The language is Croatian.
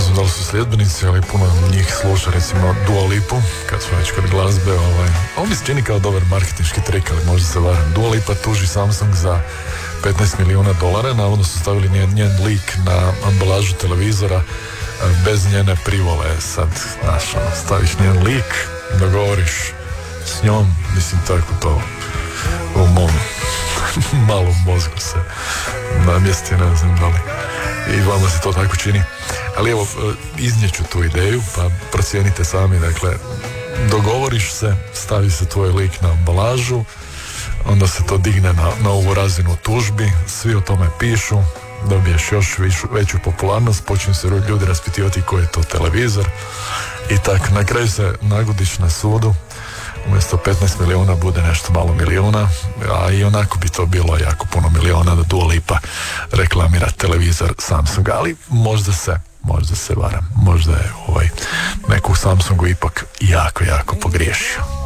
znam da li su sljedbenici, ali puno njih sluša recimo Dua Lipu, kad smo već kod glazbe. On mi se čini kao dobar marketinški trik, ali možda se varam. Dua Lipa tuži Samsung za $15 milijuna, navodno su stavili njen lik na ambalažu televizora bez njene privole. Sad, znaš, staviš njen lik, dogovoriš s njom, mislim tako to u mom malom mozgu se namjesti, ne znam da li i vama se to tako čini. Ali evo, iznijeću tu ideju, pa procijenite sami. Dakle, dogovoriš se, stavi se tvoj lik na ambalažu, onda se to digne na ovu razinu tužbi, svi o tome pišu, dobiješ još veću popularnost, počnu se ljudi raspitivati koji je to televizor i tak na kraju se nagodiš na sudu, umjesto 15 milijuna bude nešto malo milijuna, a i onako bi to bilo jako puno milijuna da Dua Lipa reklamira televizor Samsunga, ali možda se varam, možda je neko u Samsungu ipak jako pogriješio.